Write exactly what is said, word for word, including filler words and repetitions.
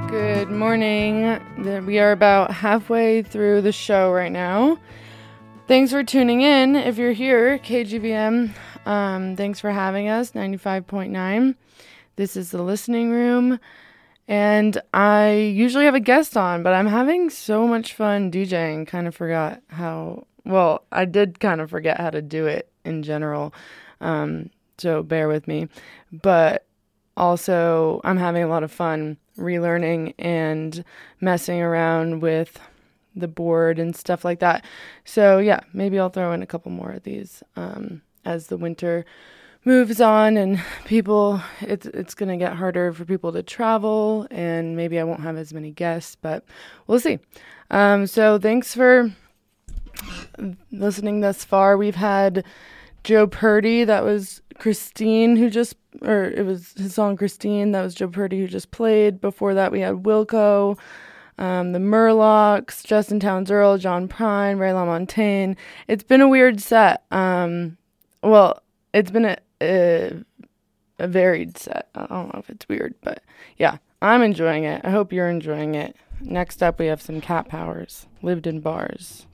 Good morning. We are about halfway through the show right now. Thanks for tuning in. If you're here, K G V M, um, thanks for having us, ninety-five point nine. This is the listening room, and I usually have a guest on, but I'm having so much fun DJing. Kind of forgot how, well, I did kind of forget how to do it in general, um, so bear with me. But also, I'm having a lot of fun relearning and messing around with the board and stuff like that. So yeah, maybe I'll throw in a couple more of these um, as the winter moves on and people, it's it's gonna get harder for people to travel, and maybe I won't have as many guests, but we'll see. Um, so thanks for listening thus far. We've had Joe Purdy, that was Christine who just, or it was his song Christine, that was Joe Purdy who just played. Before that we had Wilco, um, the Murlocs, Justin Townes Earl, John Prine, Ray LaMontagne. It's been a weird set. Um, well, it's been a, a, a varied set. I don't know if it's weird, but yeah, I'm enjoying it. I hope you're enjoying it. Next up we have some Cat Powers, Lived in Bars.